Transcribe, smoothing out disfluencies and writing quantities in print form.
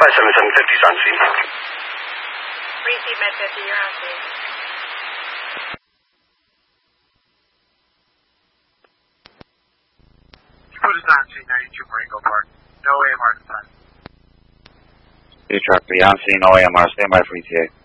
57750's on scene. Receive Med 50, you're on scene. Put us on scene, 92 Marengo Park. No AMR this time. Truck 3 on scene, no AMR, stand by for ETA.